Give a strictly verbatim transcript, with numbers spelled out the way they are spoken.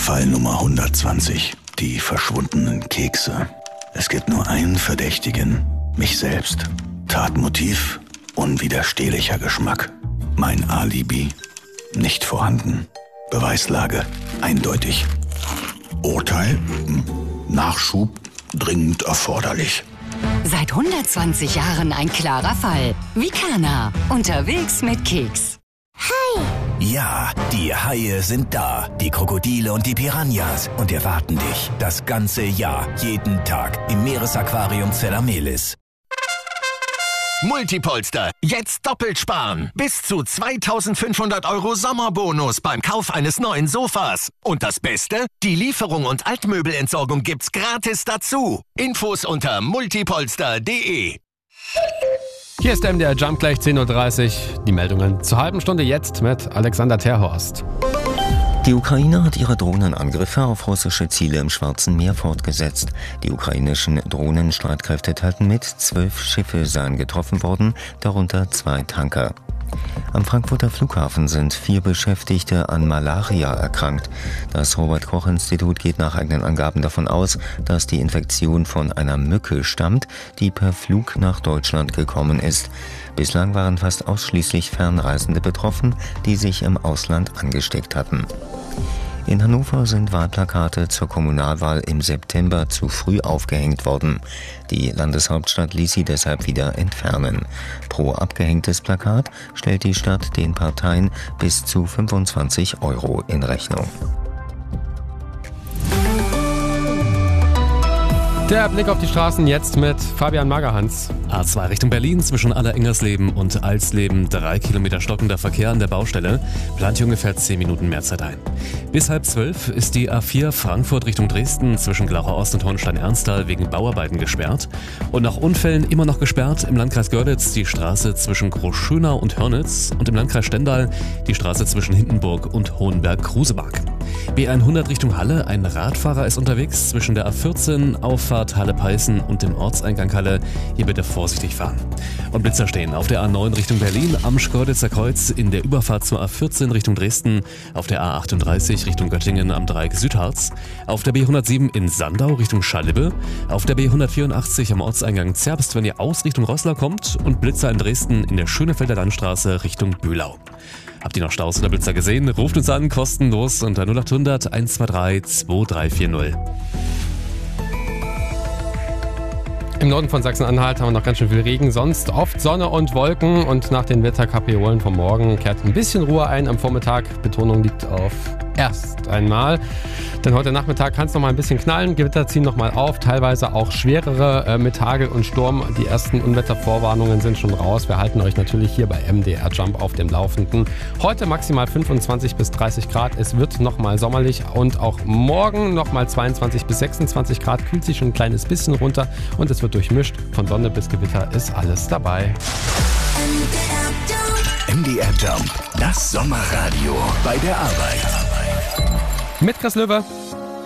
Fall Nummer hundertzwanzig. Die verschwundenen Kekse. Es gibt nur einen Verdächtigen. Mich selbst. Tatmotiv. Unwiderstehlicher Geschmack. Mein Alibi. Nicht vorhanden. Beweislage. Eindeutig. Urteil. Nachschub. Dringend erforderlich. Seit hundertzwanzig Jahren ein klarer Fall. Vicana. Unterwegs mit Keks. Hi! Ja, die Haie sind da. Die Krokodile und die Piranhas. Und erwarten dich das ganze Jahr, jeden Tag im Meeresaquarium Zellamelis. Multipolster. Jetzt doppelt sparen. Bis zu zweitausendfünfhundert Euro Sommerbonus beim Kauf eines neuen Sofas. Und das Beste? Die Lieferung und Altmöbelentsorgung gibt's gratis dazu. Infos unter multipolster punkt de. Hier ist der M D R Jump gleich zehn Uhr dreißig. Die Meldungen zur halben Stunde jetzt mit Alexander Terhorst. Die Ukraine hat ihre Drohnenangriffe auf russische Ziele im Schwarzen Meer fortgesetzt. Die ukrainischen Drohnenstreitkräfte teilten mit, zwölf Schiffe seien getroffen worden, darunter zwei Tanker. Am Frankfurter Flughafen sind vier Beschäftigte an Malaria erkrankt. Das Robert-Koch-Institut geht nach eigenen Angaben davon aus, dass die Infektion von einer Mücke stammt, die per Flug nach Deutschland gekommen ist. Bislang waren fast ausschließlich Fernreisende betroffen, die sich im Ausland angesteckt hatten. In Hannover sind Wahlplakate zur Kommunalwahl im September zu früh aufgehängt worden. Die Landeshauptstadt ließ sie deshalb wieder entfernen. Pro abgehängtes Plakat stellt die Stadt den Parteien bis zu fünfundzwanzig Euro in Rechnung. Der Blick auf die Straßen jetzt mit Fabian Magerhans. A zwei Richtung Berlin zwischen Allerengersleben und Alsleben. Drei Kilometer stockender Verkehr an der Baustelle. Plant hier ungefähr zehn Minuten mehr Zeit ein. Bis halb zwölf ist die A vier Frankfurt Richtung Dresden zwischen Glauchau Ost und Hohenstein-Ernsthal wegen Bauarbeiten gesperrt. Und nach Unfällen immer noch gesperrt im Landkreis Görlitz die Straße zwischen Großschönau und Hörnitz und im Landkreis Stendal die Straße zwischen Hindenburg und Hohenberg-Kruseberg. B hundert Richtung Halle. Ein Radfahrer ist unterwegs zwischen der A vierzehn Auffahrt Halle-Peißen und dem Ortseingang Halle. Hier bitte vorsichtig fahren. Und Blitzer stehen auf der A neun Richtung Berlin, am Schkeuditzer Kreuz, in der Überfahrt zur A vierzehn Richtung Dresden, auf der A achtunddreißig Richtung Göttingen am Dreieck Südharz, auf der B hundertsieben in Sandau Richtung Schallibbe, auf der B hundertvierundachtzig am Ortseingang Zerbst, wenn ihr aus Richtung Roßlau kommt, und Blitzer in Dresden in der Schönefelder Landstraße Richtung Bühlau. Habt ihr noch Staus oder Blitzer gesehen? Ruft uns an, kostenlos unter null acht hundert eins zwei drei zwei drei vier null. Im Norden von Sachsen-Anhalt haben wir noch ganz schön viel Regen, sonst oft Sonne und Wolken, und nach den Wetterkapriolen vom Morgen kehrt ein bisschen Ruhe ein am Vormittag. Betonung liegt auf erst einmal, denn heute Nachmittag kann es noch mal ein bisschen knallen, Gewitter ziehen noch mal auf, teilweise auch schwerere äh, mit Hagel und Sturm. Die ersten Unwettervorwarnungen sind schon raus. Wir halten euch natürlich hier bei M D R Jump auf dem Laufenden. Heute maximal fünfundzwanzig bis dreißig Grad, es wird noch mal sommerlich, und auch morgen noch mal zweiundzwanzig bis sechsundzwanzig Grad, kühlt sich schon ein kleines bisschen runter und es wird durchmischt. Von Sonne bis Gewitter ist alles dabei. M D R Jump, das Sommerradio bei der Arbeit. Mit Chris Löwe.